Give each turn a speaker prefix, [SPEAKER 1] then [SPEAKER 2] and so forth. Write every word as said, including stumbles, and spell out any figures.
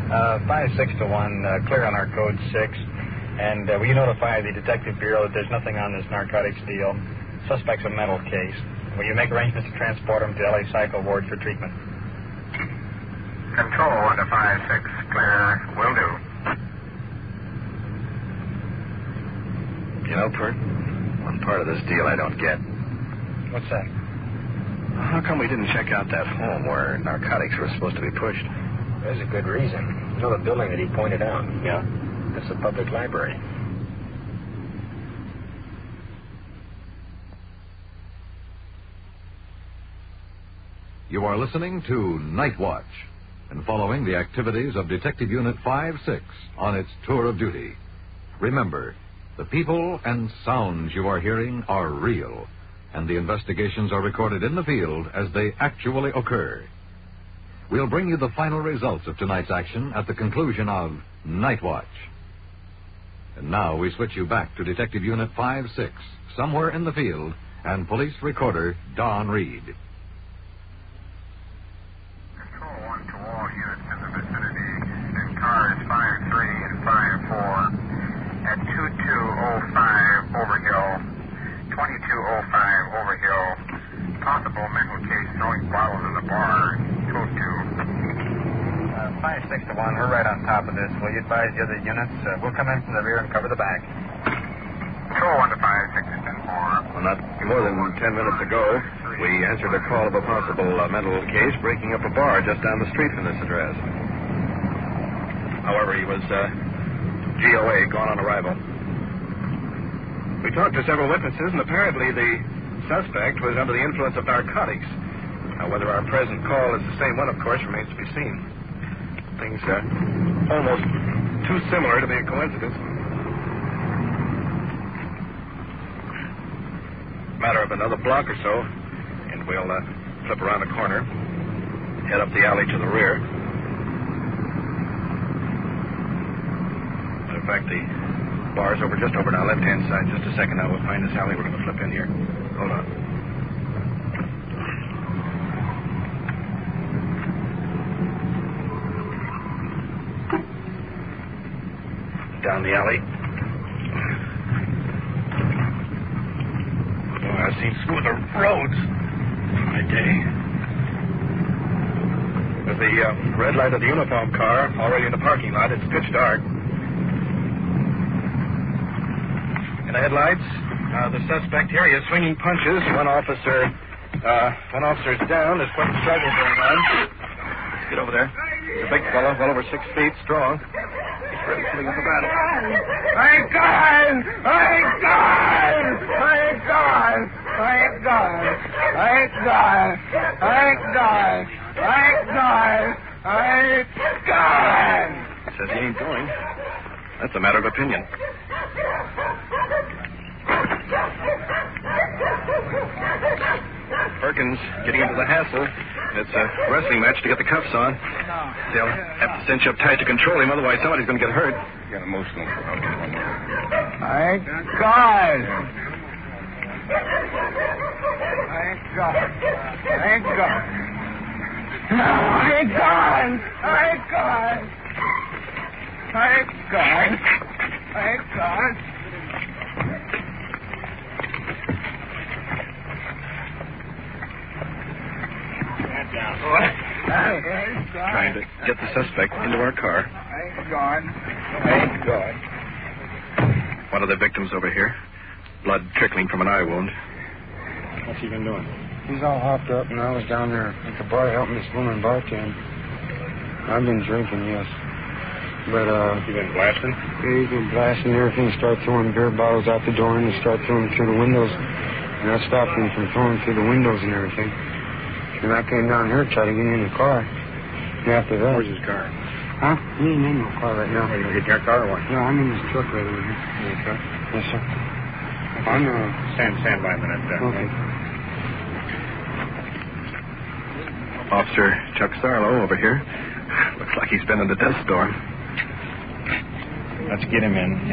[SPEAKER 1] Uh, five, six to one, uh, clear on our code six. And uh, will you notify the Detective Bureau that there's nothing on this narcotics deal? Suspect's a mental case. Will you make arrangements to transport him to L A Psycho Ward for treatment?
[SPEAKER 2] Control one to five, six, clear. Will do.
[SPEAKER 3] You know, Pert, one part of this deal I don't get.
[SPEAKER 1] What's that?
[SPEAKER 3] How come we didn't check out that home where narcotics were supposed to be pushed?
[SPEAKER 4] There's a good reason. You know the building that he pointed out?
[SPEAKER 3] Yeah?
[SPEAKER 4] It's a public library.
[SPEAKER 5] You are listening to Night Watch and following the activities of Detective Unit five six on its tour of duty. Remember, the people and sounds you are hearing are real, and the investigations are recorded in the field as they actually occur. We'll bring you the final results of tonight's action at the conclusion of Night Watch. And now we switch you back to Detective Unit five six, somewhere in the field, and police recorder Don Reed.
[SPEAKER 2] Control one to all units in the vicinity. In cars five three and five four at two two oh five Overhill, twenty-two oh five Overhill. Possible mental case throwing bottles in the bar. Code two.
[SPEAKER 1] Uh, five, six to one, we're right on top of this. Will you advise the other units? Uh, we'll come in from the rear and cover the back.
[SPEAKER 2] Control one to five, six to ten four.
[SPEAKER 3] Well, not more than ten minutes ago, we answered a call of a possible uh, mental case breaking up a bar just down the street from this address. However, he was uh, G O A, gone on arrival. We talked to several witnesses, and apparently the suspect was under the influence of narcotics. Now, whether our present call is the same one, of course, remains to be seen. Things uh, almost too similar to be a coincidence. Matter of another block or so, and we'll uh, flip around the corner, head up the alley to the rear. Matter of fact, the bar's over just over on our left-hand side. Just a second now, we'll find this alley. We're going to flip in here. Hold on. Down the alley. Oh, I've seen smoother roads in my day. There's the uh, red light of the uniform car already in the parking lot. It's pitch dark. In the headlights, uh, the suspect here, he is swinging punches. One officer, uh, one officer's down. There's quite a struggle going on. Let's get over there. He's a big fellow, well over six feet, strong. He's ready to leave the battle.
[SPEAKER 2] Thank God! Thank God! Thank God! Thank God! Thank God! Thank God! Thank God! Thank God!
[SPEAKER 3] Says he ain't going. That's a matter of opinion. Perkins getting into the hassle. It's a wrestling match to get the cuffs on. They'll have to cinch up tight to control him, otherwise somebody's going to get hurt.
[SPEAKER 2] Get emotional. Okay, one more. Thank God! Thank God! Thank God! Thank God! Thank God! Thank God! Thank God!
[SPEAKER 3] Trying to get the suspect into our car.
[SPEAKER 2] Thank God. Thank God.
[SPEAKER 3] One of the victims over here. Blood trickling from an eye wound.
[SPEAKER 4] What's he been doing? He's all hopped up, and I was down there at the bar helping this woman bartend. I've been drinking, yes. But, uh...
[SPEAKER 3] You been blasting?
[SPEAKER 4] Yeah, he's been blasting everything. Start throwing beer bottles out the door, and he start throwing them through the windows. And I stopped him from throwing through the windows and everything. And I came down here to try to get in the car. And after that...
[SPEAKER 3] Where's his car?
[SPEAKER 4] Huh? He ain't in no car right now.
[SPEAKER 3] Are you going to get your car or what?
[SPEAKER 4] No, I'm in this truck right over here.
[SPEAKER 3] In your truck?
[SPEAKER 4] Yes, sir.
[SPEAKER 3] Okay.
[SPEAKER 4] I'm, uh...
[SPEAKER 3] Stand, stand by a minute. Uh,
[SPEAKER 4] Okay.
[SPEAKER 3] Officer Chuck Sarlo over here. Looks like he's been in the dust storm.
[SPEAKER 1] Let's get him in.